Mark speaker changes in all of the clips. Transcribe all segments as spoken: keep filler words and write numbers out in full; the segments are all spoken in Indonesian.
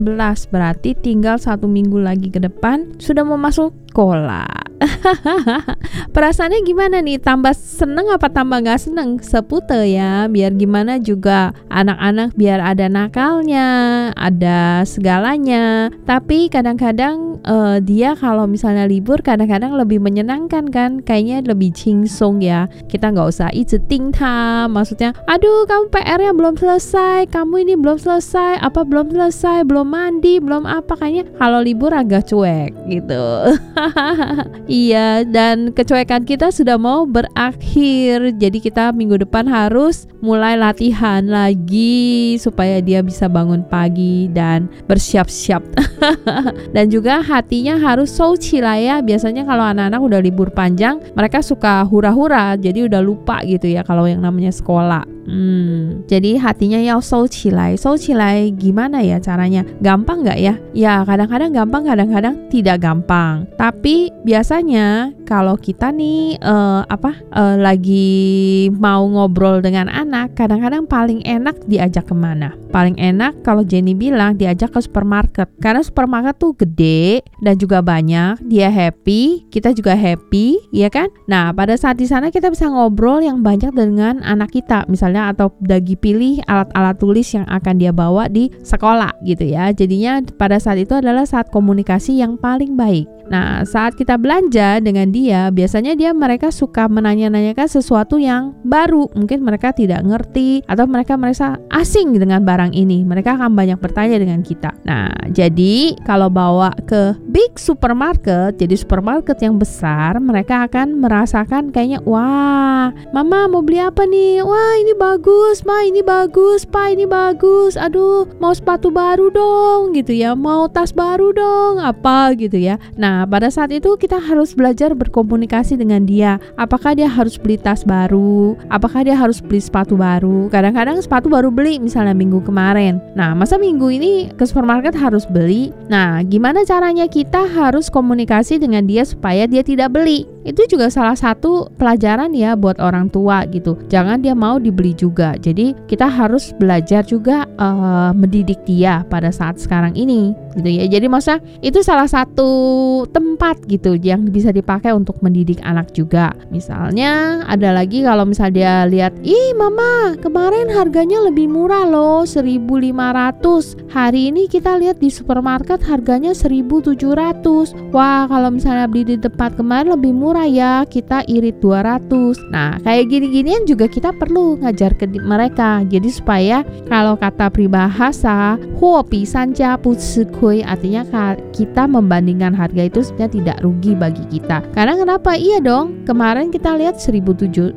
Speaker 1: belas, berarti tinggal satu minggu lagi ke depan sudah mau masuk sekolah. Perasaannya gimana nih? Tambah seneng apa tambah gak seneng? Sepute ya, biar gimana juga anak-anak biar ada nakalnya, ada segalanya. Tapi kadang-kadang uh, dia kalau misalnya libur kadang-kadang lebih menyenangkan kan, kayaknya lebih cingsong ya. Kita gak usah ijeting ta, maksudnya aduh kamu P R-nya belum selesai, kamu ini belum selesai, apa belum selesai, belum mandi, belum apa. Kayaknya kalau libur agak cuek gitu. Iya, dan kecuekan kita sudah mau berakhir. Jadi kita minggu depan harus mulai latihan lagi supaya dia bisa bangun pagi dan bersiap-siap. Dan juga hatinya harus souci lah ya. Biasanya kalau anak-anak udah libur panjang, mereka suka hura-hura, jadi udah lupa gitu ya kalau yang namanya sekolah. Hmm, jadi hatinya ya souci lai. Souci lai gimana ya caranya? Gampang nggak ya? Ya kadang-kadang gampang, kadang-kadang tidak gampang. Tapi biasanya kalau kita nih uh, apa uh, lagi mau ngobrol dengan anak, kadang-kadang paling enak diajak kemana? Paling enak kalau Jenny bilang diajak ke supermarket, karena supermarket tuh gede dan juga banyak, dia happy, kita juga happy, ya kan? Nah pada saat di sana kita bisa ngobrol yang banyak dengan anak kita, misalnya atau lagi pilih alat-alat tulis yang akan dia bawa di sekolah gitu ya. Jadinya pada saat itu adalah saat komunikasi yang paling baik. Nah saat kita belanja dengan dia, biasanya dia mereka suka menanya-nanyakan sesuatu yang baru, mungkin mereka tidak ngerti atau mereka merasa asing dengan barang ini, mereka akan banyak bertanya dengan kita. Nah jadi kalau bawa ke big supermarket, jadi supermarket yang besar, mereka akan merasakan kayaknya wah mama mau beli apa nih, wah ini bagus ma, ini bagus pa, ini bagus, aduh mau sepatu baru dong gitu ya, mau tas baru dong apa gitu ya. Nah pada saat itu kita harus belajar berkomunikasi dengan dia. Apakah dia harus beli tas baru? Apakah dia harus beli sepatu baru? Kadang-kadang sepatu baru beli misalnya minggu kemarin. Nah masa minggu ini ke supermarket harus beli? Nah gimana caranya kita harus komunikasi dengan dia supaya dia tidak beli? Itu juga salah satu pelajaran ya buat orang tua gitu. Jangan dia mau dibeli juga. Jadi kita harus belajar juga uh, mendidik dia pada saat sekarang ini gitu ya. Jadi masa itu salah satu tempat gitu yang bisa dipakai untuk mendidik anak juga. Misalnya ada lagi kalau misal dia lihat, ih mama kemarin harganya lebih murah loh, seribu lima ratus. Hari ini kita lihat di supermarket harganya seribu tujuh ratus. Wah kalau misalnya beli di tempat kemarin lebih murah ya, kita irit dua ratus. Nah kayak gini-ginian juga kita perlu ngajar ke mereka. Jadi supaya kalau kata peribahasa huo pi san jia bu ci kui, artinya kita membandingkan harga itu sebenarnya tidak rugi bagi kita. Karena kenapa? Iya dong, kemarin kita lihat seribu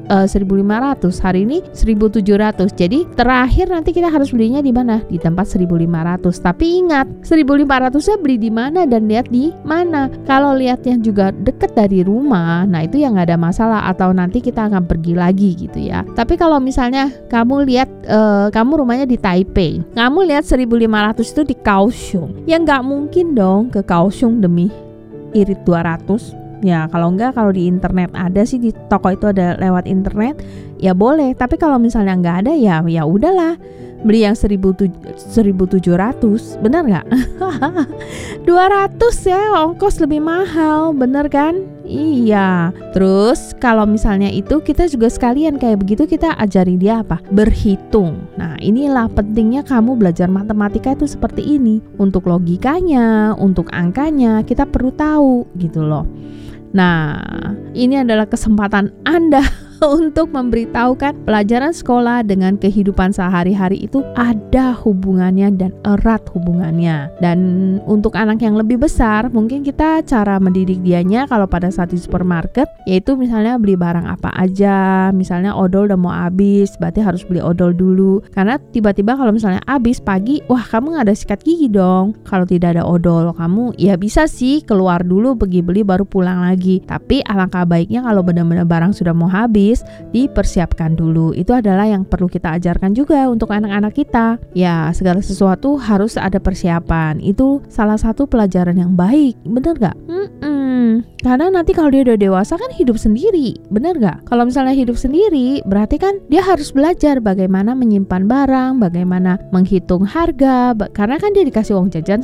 Speaker 1: lima ratus, hari ini seribu tujuh ratus. Jadi terakhir nanti kita harus belinya di mana? Di tempat seribu lima ratus. Tapi ingat, seribu lima ratus-nya beli di mana dan lihat di mana. Kalau lihatnya juga dekat dari rumah, nah itu yang nggak ada masalah, atau nanti kita akan pergi lagi gitu ya. Tapi kalau misalnya kamu lihat uh, kamu rumahnya di Taipei, kamu lihat seribu lima ratus itu di Kaohsiung, ya nggak mungkin dong ke Kaohsiung demi irit dua ratus. Ya kalau enggak, kalau di internet ada sih, di toko itu ada lewat internet ya boleh. Tapi kalau misalnya nggak ada ya ya udahlah, beli yang seribu tujuh ratus, benar nggak? dua ratus ya, ongkos lebih mahal, bener kan? Iya. Terus kalau misalnya itu kita juga sekalian kayak begitu, kita ajari dia apa? Berhitung. Nah inilah pentingnya kamu belajar matematika itu seperti ini. Untuk logikanya, untuk angkanya kita perlu tahu gitu loh. Nah ini adalah kesempatan Anda untuk memberitahukan pelajaran sekolah dengan kehidupan sehari-hari itu ada hubungannya dan erat hubungannya. Dan untuk anak yang lebih besar, mungkin kita cara mendidik dianya kalau pada saat di supermarket, yaitu misalnya beli barang apa aja. Misalnya odol udah mau habis, berarti harus beli odol dulu. Karena tiba-tiba kalau misalnya habis pagi, wah kamu gak ada sikat gigi dong. Kalau tidak ada odol, kamu ya bisa sih keluar dulu pergi beli baru pulang lagi. Tapi alangkah baiknya kalau benar-benar barang sudah mau habis, dipersiapkan dulu. Itu adalah yang perlu kita ajarkan juga untuk anak-anak kita. Ya, segala sesuatu harus ada persiapan. Itu salah satu pelajaran yang baik, bener gak? Hmm Mm-mm. Karena nanti kalau dia udah dewasa kan hidup sendiri, bener gak? Kalau misalnya hidup sendiri, berarti kan dia harus belajar bagaimana menyimpan barang, bagaimana menghitung harga, ba- karena kan dia dikasih uang jajan